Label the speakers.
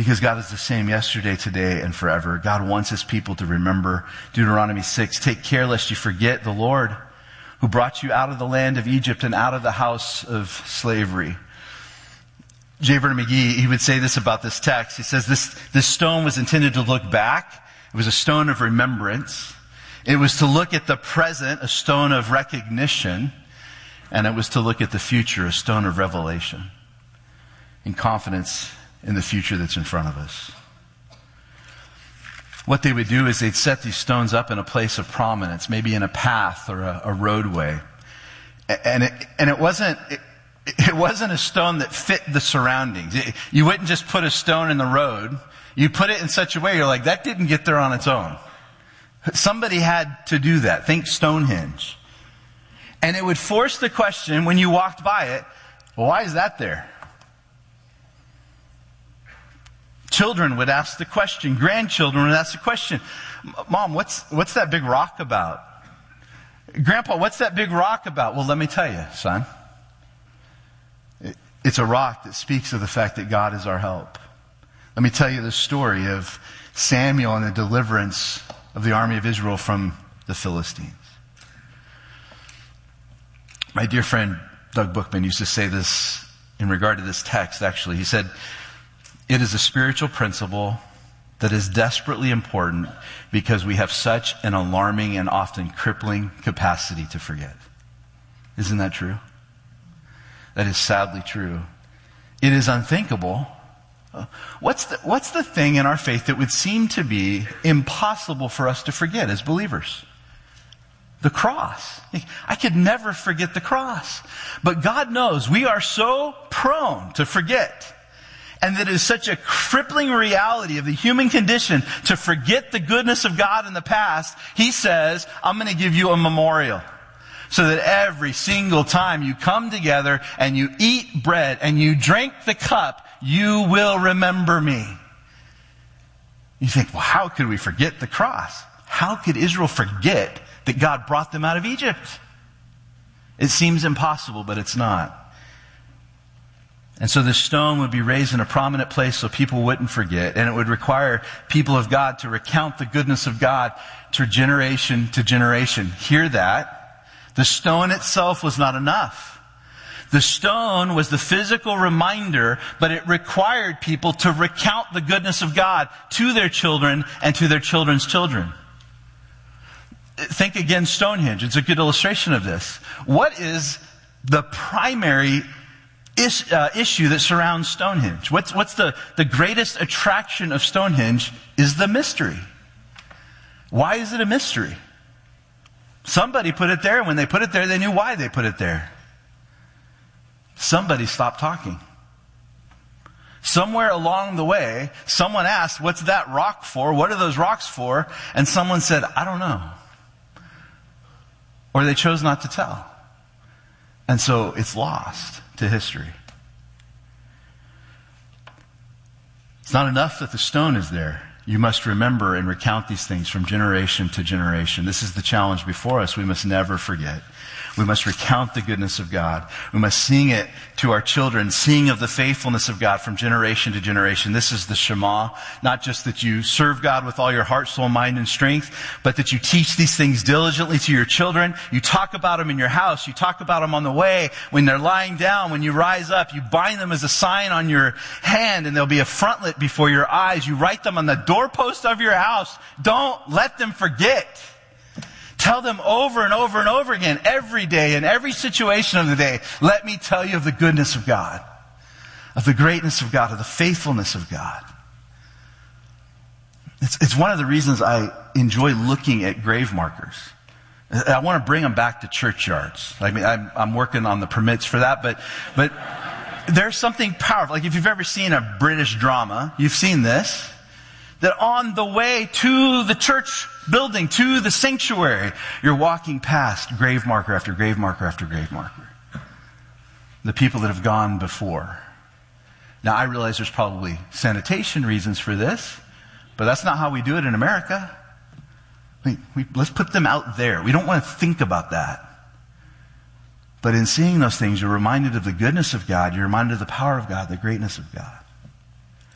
Speaker 1: Because God is the same yesterday, today, and forever. God wants his people to remember Deuteronomy 6. Take care lest you forget the Lord who brought you out of the land of Egypt and out of the house of slavery. J. Vernon McGee, he would say this about this text. He says this stone was intended to look back. It was a stone of remembrance. It was to look at the present, a stone of recognition. And it was to look at the future, a stone of revelation and confidence in the future that's in front of us. What they would do is they'd set these stones up in a place of prominence, maybe in a path or a roadway. And it wasn't a stone that fit the surroundings. You wouldn't just put a stone in the road. You put it in such a way, you're like, that didn't get there on its own. Somebody had to do that. Think Stonehenge. And it would force the question when you walked by it, well, why is that there? Children would ask the question. Grandchildren would ask the question. Mom, what's that big rock about? Grandpa, what's that big rock about? Well, let me tell you, son. It's a rock that speaks of the fact that God is our help. Let me tell you the story of Samuel and the deliverance of the army of Israel from the Philistines. My dear friend Doug Bookman used to say this in regard to this text, actually. He said, it is a spiritual principle that is desperately important because we have such an alarming and often crippling capacity to forget. Isn't that true? That is sadly true. It is unthinkable. What's the thing in our faith that would seem to be impossible for us to forget as believers? The cross. I could never forget the cross. But God knows we are so prone to forget. And that it is such a crippling reality of the human condition to forget the goodness of God in the past. He says, I'm going to give you a memorial. So that every single time you come together and you eat bread and you drink the cup, you will remember me. You think, well, how could we forget the cross? How could Israel forget that God brought them out of Egypt? It seems impossible, but it's not. And so this stone would be raised in a prominent place so people wouldn't forget. And it would require people of God to recount the goodness of God to generation to generation. Hear that? The stone itself was not enough. The stone was the physical reminder, but it required people to recount the goodness of God to their children and to their children's children. Think again, Stonehenge. It's a good illustration of this. What is the primary issue that surrounds Stonehenge? What's the greatest attraction of Stonehenge is the mystery. Why is it a mystery? Somebody put it there, and when they put it there, they knew why they put it there. Somebody stopped talking. Somewhere along the way, someone asked, what's that rock for? What are those rocks for? And someone said, I don't know. Or they chose not to tell. And so it's lost to history. It's not enough that the stone is there. You must remember and recount these things from generation to generation. This is the challenge before us. We must never forget. We must recount the goodness of God. We must sing it to our children, sing of the faithfulness of God from generation to generation. This is the Shema. Not just that you serve God with all your heart, soul, mind, and strength, but that you teach these things diligently to your children. You talk about them in your house. You talk about them on the way. When they're lying down, when you rise up, you bind them as a sign on your hand, and there'll be a frontlet before your eyes. You write them on the doorpost of your house. Don't let them forget. Tell them over and over and over again, every day, in every situation of the day. Let me tell you of the goodness of God, of the greatness of God, of the faithfulness of God. It's one of the reasons I enjoy looking at grave markers. I want to bring them back to churchyards. I mean, I'm working on the permits for that, but there's something powerful. Like if you've ever seen a British drama, you've seen this. That on the way to the church building, to the sanctuary, you're walking past grave marker after grave marker after grave marker. The people that have gone before. Now, I realize there's probably sanitation reasons for this, but that's not how we do it in America. Let's put them out there. We don't want to think about that. But in seeing those things, you're reminded of the goodness of God. You're reminded of the power of God, the greatness of God.